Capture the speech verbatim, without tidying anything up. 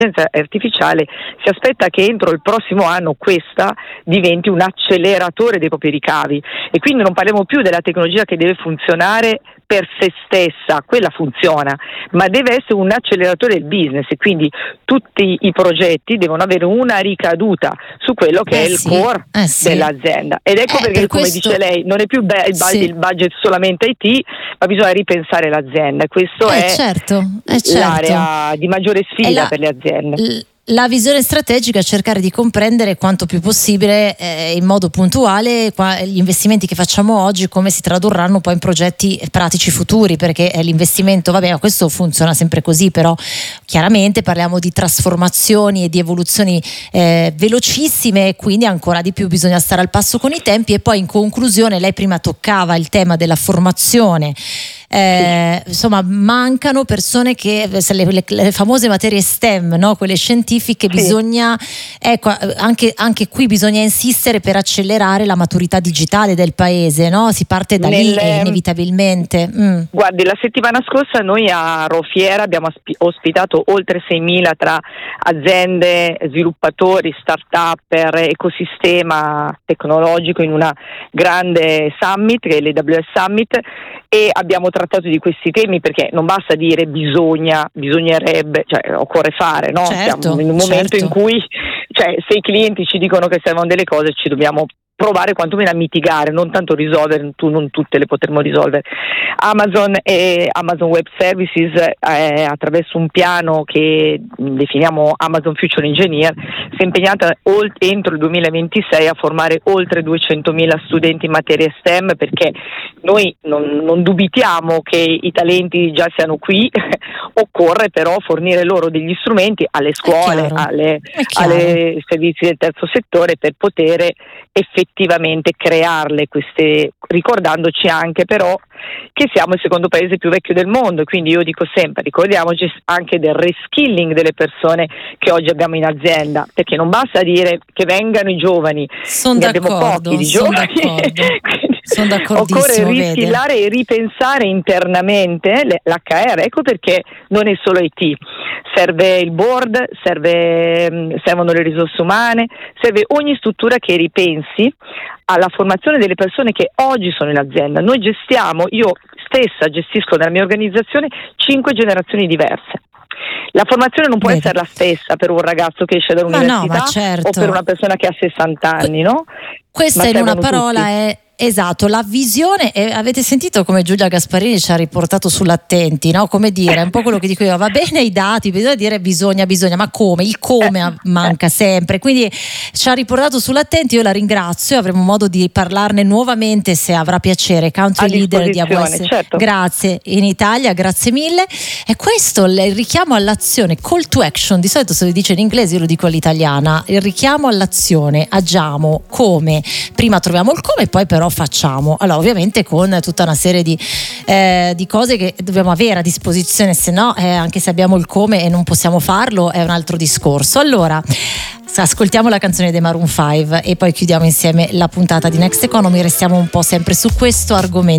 l'intelligenza artificiale si aspetta che entro il prossimo anno questa diventi un acceleratore dei propri ricavi, e quindi non parliamo più della tecnologia che deve funzionare per se stessa, quella funziona, ma deve essere un acceleratore del business, e quindi tutti i progetti devono avere una ricaduta su quello che eh è il sì, core eh sì. dell'azienda. Ed ecco eh, perché, per come questo... dice lei, non è più be- il, sì. il budget solamente I T, ma bisogna ripensare l'azienda, e questo eh, è certo, eh, certo. l'area di maggiore sfida la, per le aziende. L- La visione strategica è cercare di comprendere quanto più possibile, eh, in modo puntuale, qua, gli investimenti che facciamo oggi come si tradurranno poi in progetti pratici futuri, perché eh, l'investimento, vabbè, questo funziona sempre così, però chiaramente parliamo di trasformazioni e di evoluzioni eh, velocissime, e quindi ancora di più bisogna stare al passo con i tempi. E poi in conclusione, lei prima toccava il tema della formazione. Eh, insomma, mancano persone che le, le, le famose materie STEM, no? Quelle scientifiche, sì. bisogna ecco, anche, anche qui bisogna insistere per accelerare la maturità digitale del paese, no? Si parte da Nel, lì inevitabilmente. Mm. Guardi, la settimana scorsa noi a Rofiera abbiamo ospitato oltre seimila tra aziende, sviluppatori, start-upper, ecosistema tecnologico in una grande summit, che è l'A W S Summit, e abbiamo trattato di questi temi, perché non basta dire bisogna, bisognerebbe, cioè occorre fare, no? Certo, siamo in un momento certo. in cui, cioè, se i clienti ci dicono che servono delle cose, ci dobbiamo provare quantomeno a mitigare, non tanto risolvere, tu non tutte le potremo risolvere. Amazon e Amazon Web Services, eh, attraverso un piano che definiamo Amazon Future Engineer, si è impegnata olt- entro il duemilaventisei a formare oltre duecentomila studenti in materie STEM, perché noi non, non dubitiamo che i talenti già siano qui, occorre però fornire loro degli strumenti alle scuole, alle, alle servizi del terzo settore, per poter effettivamente crearle queste, ricordandoci anche però che siamo il secondo paese più vecchio del mondo, quindi io dico sempre, ricordiamoci anche del reskilling delle persone che oggi abbiamo in azienda, perché non basta dire che vengano i giovani, sono ne abbiamo pochi di giovani. Sono d'accordissimo. Occorre riskillare e ripensare internamente l'H R, ecco perché non è solo I T, serve il board, serve, servono le risorse umane, serve ogni struttura che ripensi alla formazione delle persone che oggi sono in azienda. Noi gestiamo, io stessa gestisco nella mia organizzazione cinque generazioni diverse. La formazione non può Vedi. essere la stessa per un ragazzo che esce dall'università, ma no, ma certo. o per una persona che ha sessanta anni, no? Questa ma in una tutti. parola è esatto, la visione. E avete sentito come Giulia Gasparini ci ha riportato sull'attenti, no? Come dire, un po' quello che dico io, va bene i dati, bisogna dire bisogna, bisogna, ma come? Il come manca sempre, quindi ci ha riportato sull'attenti, io la ringrazio, avremo modo di parlarne nuovamente se avrà piacere. Country leader di A W S, certo. Grazie, in Italia, grazie mille. E questo il richiamo all'azione, call to action, di solito se lo dice in inglese io lo dico all'italiana, il richiamo all'azione, agiamo, come? Prima troviamo il come, poi però facciamo. Allora ovviamente con tutta una serie di, eh, di cose che dobbiamo avere a disposizione, se no eh, anche se abbiamo il come e non possiamo farlo è un altro discorso. Allora ascoltiamo la canzone dei Maroon five e poi chiudiamo insieme la puntata di Next Economy, restiamo un po' sempre su questo argomento.